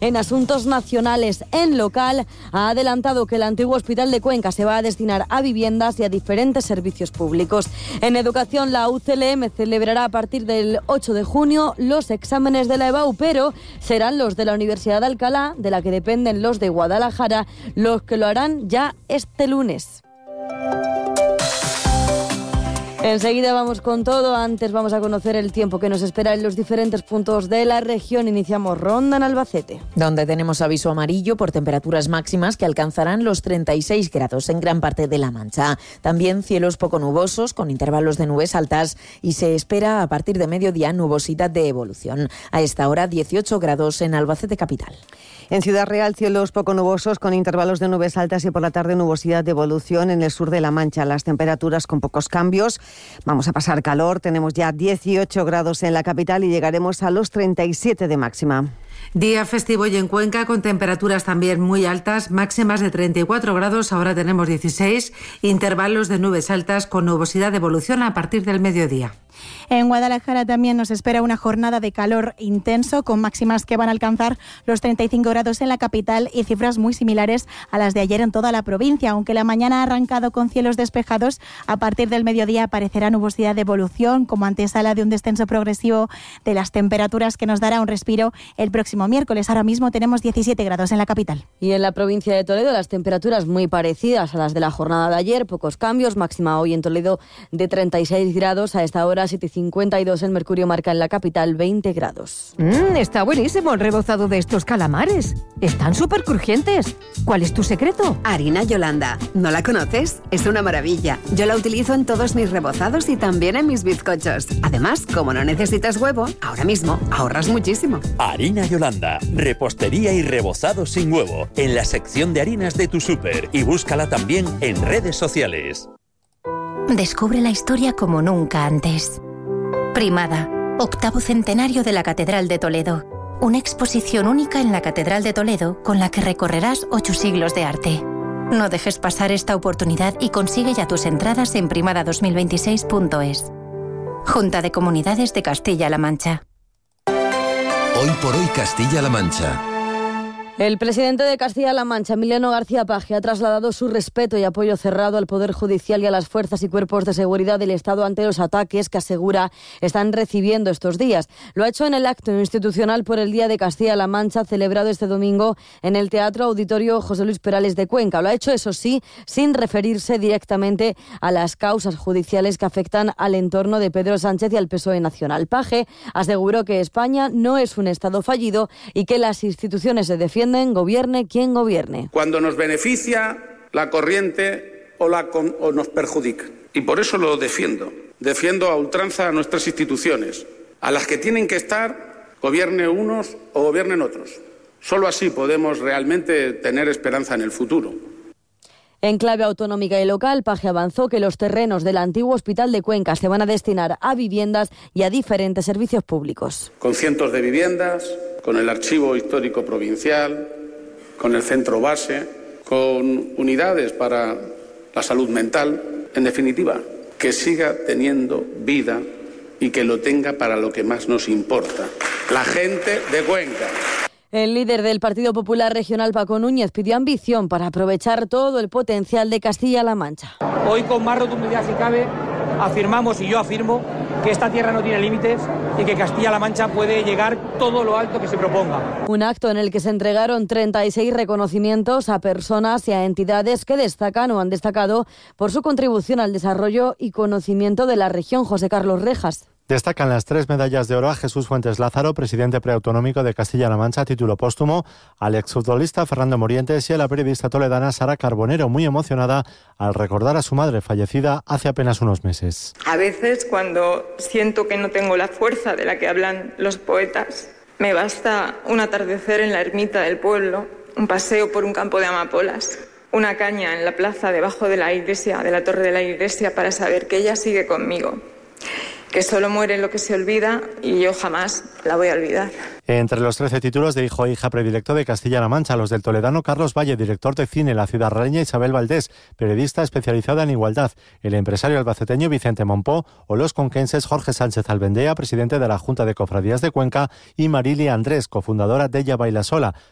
en asuntos nacionales. En local, ha adelantado que el antiguo Hospital de Cuenca se va a destinar a viviendas y a diferentes servicios públicos. En educación, la UCLM celebrará a partir del 8 de junio los exámenes de la EBAU, pero serán los de la Universidad de Alcalá, de la que dependen los de Guadalajara, los que lo harán ya este lunes. Enseguida vamos con todo. Antes vamos a conocer el tiempo que nos espera en los diferentes puntos de la región. Iniciamos ronda en Albacete, donde tenemos aviso amarillo por temperaturas máximas que alcanzarán los 36 grados en gran parte de La Mancha. También cielos poco nubosos con intervalos de nubes altas y se espera a partir de mediodía nubosidad de evolución. A esta hora 18 grados en Albacete capital. En Ciudad Real, cielos poco nubosos con intervalos de nubes altas y por la tarde nubosidad de evolución en el sur de La Mancha. Las temperaturas con pocos cambios. Vamos a pasar calor. Tenemos ya 18 grados en la capital y llegaremos a los 37 de máxima. Día festivo y en Cuenca con temperaturas también muy altas, máximas de 34 grados, ahora tenemos 16, intervalos de nubes altas con nubosidad de evolución a partir del mediodía. En Guadalajara también nos espera una jornada de calor intenso con máximas que van a alcanzar los 35 grados en la capital y cifras muy similares a las de ayer en toda la provincia. Aunque la mañana ha arrancado con cielos despejados, a partir del mediodía aparecerá nubosidad de evolución como antesala de un descenso progresivo de las temperaturas que nos dará un respiro el próximo miércoles. Ahora mismo tenemos 17 grados en la capital. Y en la provincia de Toledo las temperaturas muy parecidas a las de la jornada de ayer, pocos cambios, máxima hoy en Toledo de 36 grados, a esta hora 7:52 el mercurio marca en la capital 20 grados. Está buenísimo el rebozado de estos calamares. Están súper crujientes. ¿Cuál es tu secreto? Harina Yolanda. ¿No la conoces? Es una maravilla. Yo la utilizo en todos mis rebozados y también en mis bizcochos. Además, como no necesitas huevo, ahora mismo ahorras muchísimo. Harina Yolanda. Repostería y rebozado sin huevo. En la sección de harinas de tu súper. Y búscala también en redes sociales. Descubre la historia como nunca antes. Primada, 8º centenario de la Catedral de Toledo. Una exposición única en la Catedral de Toledo con la que recorrerás 8 siglos de arte. No dejes pasar esta oportunidad y consigue ya tus entradas en primada2026.es. Junta de Comunidades de Castilla-La Mancha. Hoy por hoy Castilla-La Mancha. El presidente de Castilla-La Mancha, Emiliano García Paje, ha trasladado su respeto y apoyo cerrado al Poder Judicial y a las fuerzas y cuerpos de seguridad del Estado ante los ataques que asegura están recibiendo estos días. Lo ha hecho en el acto institucional por el Día de Castilla-La Mancha, celebrado este domingo en el Teatro Auditorio José Luis Perales de Cuenca. Lo ha hecho, eso sí, sin referirse directamente a las causas judiciales que afectan al entorno de Pedro Sánchez y al PSOE nacional. Paje aseguró que España no es un Estado fallido y que las instituciones se defienden, gobierne quien gobierne. Cuando nos beneficia la corriente o nos perjudica. Y por eso lo defiendo. Defiendo a ultranza a nuestras instituciones, a las que tienen que estar, gobierne unos o gobiernen otros. Solo así podemos realmente tener esperanza en el futuro. En clave autonómica y local, Paje avanzó que los terrenos del antiguo Hospital de Cuenca se van a destinar a viviendas y a diferentes servicios públicos. Con cientos de viviendas, con el Archivo Histórico Provincial, con el Centro Base, con unidades para la salud mental, en definitiva, que siga teniendo vida y que lo tenga para lo que más nos importa, la gente de Cuenca. El líder del Partido Popular Regional, Paco Núñez, pidió ambición para aprovechar todo el potencial de Castilla-La Mancha. Hoy, con más rotundidad si cabe, afirmamos, y yo afirmo, que esta tierra no tiene límites y que Castilla-La Mancha puede llegar todo lo alto que se proponga. Un acto en el que se entregaron 36 reconocimientos a personas y a entidades que destacan o han destacado por su contribución al desarrollo y conocimiento de la región. José Carlos Rejas. Destacan las 3 medallas de oro a Jesús Fuentes Lázaro, presidente preautonómico de Castilla-La Mancha, a título póstumo, al exfutbolista Fernando Morientes y a la periodista toledana Sara Carbonero, muy emocionada al recordar a su madre fallecida hace apenas unos meses. A veces, cuando siento que no tengo la fuerza de la que hablan los poetas, me basta un atardecer en la ermita del pueblo, un paseo por un campo de amapolas, una caña en la plaza debajo de la iglesia, de la torre de la iglesia, para saber que ella sigue conmigo, que solo muere lo que se olvida y yo jamás la voy a olvidar. Entre los 13 títulos de hijo e hija predilecto de Castilla-La Mancha, los del toledano Carlos Valle, director de cine, la ciudadraleña Isabel Valdés, periodista especializada en igualdad, el empresario albaceteño Vicente Monpó o los conquenses Jorge Sánchez Albendea, presidente de la Junta de Cofradías de Cuenca, y Marilia Andrés, cofundadora de Ella Baila Sola.